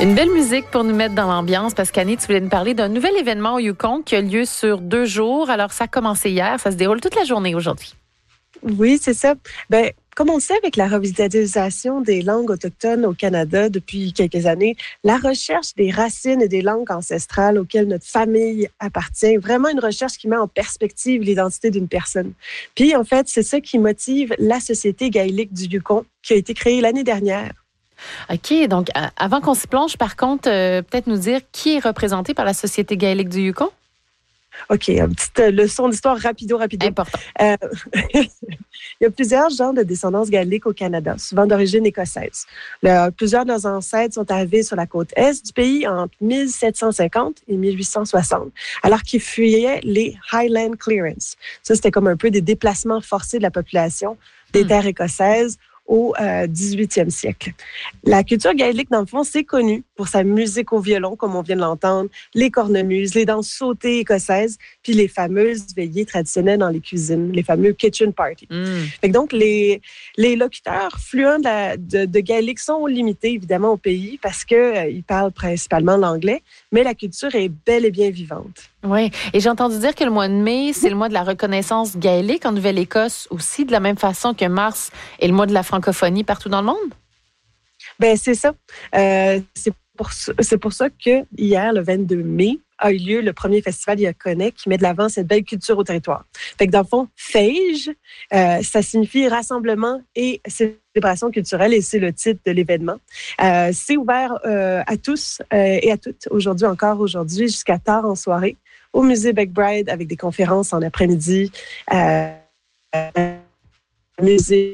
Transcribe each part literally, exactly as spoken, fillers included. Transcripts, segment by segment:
Une belle musique pour nous mettre dans l'ambiance parce qu'Annie, tu voulais nous parler d'un nouvel événement au Yukon qui a lieu sur deux jours. Alors, ça a commencé hier, ça se déroule toute la journée aujourd'hui. Oui, c'est ça. Ben, comme on le sait avec la revitalisation des langues autochtones au Canada depuis quelques années, la recherche des racines et des langues ancestrales auxquelles notre famille appartient, vraiment une recherche qui met en perspective l'identité d'une personne. Puis, en fait, c'est ça qui motive la Société gaélique du Yukon qui a été créée l'année dernière. OK, donc euh, avant qu'on s'y plonge, par contre, euh, peut-être nous dire qui est représenté par la Société gaélique du Yukon? OK, une petite leçon d'histoire rapido, rapido. Important. Euh, il y a plusieurs genres de descendance gaélique au Canada, souvent d'origine écossaise. Le, plusieurs de nos ancêtres sont arrivés sur la côte est du pays entre mille sept cent cinquante et mille huit cent soixante, alors qu'ils fuyaient les Highland Clearance. Ça, c'était comme un peu des déplacements forcés de la population des hmm. terres écossaises au euh, dix-huitième siècle. La culture gaélique, dans le fond, c'est connu pour sa musique au violon, comme on vient de l'entendre, les cornemuses, les danses sautées écossaises, puis les fameuses veillées traditionnelles dans les cuisines, les fameux kitchen parties. Mm. Fait que donc, les, les locuteurs fluents de, la, de, de gaélique sont limités, évidemment, au pays parce qu'ils euh, parlent principalement l'anglais, mais la culture est bel et bien vivante. Oui, et j'ai entendu dire que le mois de mai, c'est le mois de la reconnaissance gaélique en Nouvelle-Écosse aussi, de la même façon que mars est le mois de la francophonie partout dans le monde? Bien, c'est ça. Euh, c'est, pour, c'est pour ça que hier, le vingt-deux mai, a eu lieu le premier festival Yakonais qui met de l'avant cette belle culture au territoire. Fait que dans le fond, Feige, euh, ça signifie rassemblement et célébration culturelle et c'est le titre de l'événement. Euh, c'est ouvert euh, à tous euh, et à toutes aujourd'hui, encore aujourd'hui, jusqu'à tard en soirée au musée McBride avec des conférences en après-midi, euh, euh, musée.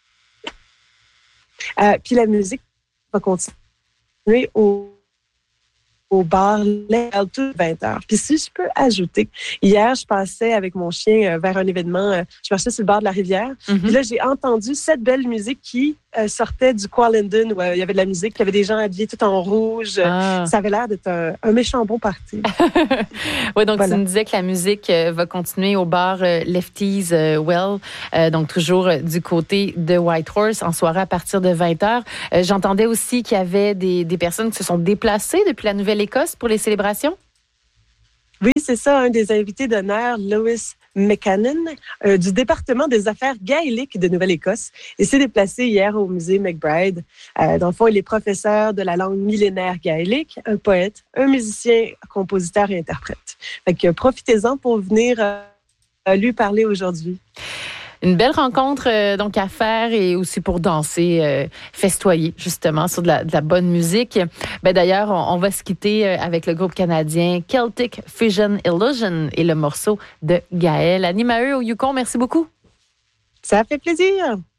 Euh, puis la musique va continuer au au bar tout vingt heures. Puis si je peux ajouter, hier, je passais avec mon chien vers un événement, je marchais sur le bord de la rivière, mm-hmm. puis là, j'ai entendu cette belle musique qui euh, sortait du Kwalendon, où euh, il y avait de la musique, il y avait des gens habillés tout en rouge. Ah. Ça avait l'air d'être un, un méchant bon party. Oui, donc voilà. Tu nous disais que la musique euh, va continuer au bar euh, Lefty's euh, Well, euh, donc toujours euh, du côté de Whitehorse, en soirée à partir de vingt heures. Euh, j'entendais aussi qu'il y avait des, des personnes qui se sont déplacées depuis la Nouvelle-Écosse pour les célébrations? Oui, c'est ça. Un des invités d'honneur, Lewis McCannon, euh, du département des affaires gaéliques de Nouvelle-Écosse, et s'est déplacé hier au musée McBride. Euh, dans le fond, il est professeur de la langue millénaire gaélique, un poète, un musicien, compositeur et interprète. Fait que profitez-en pour venir euh, lui parler aujourd'hui. Une belle rencontre euh, donc à faire et aussi pour danser, euh, festoyer justement sur de la, de la bonne musique. Ben, d'ailleurs, on, on va se quitter euh, avec le groupe canadien Celtic Fusion Illusion et le morceau de Gaël. Annie Maheu au Yukon, merci beaucoup. Ça fait plaisir.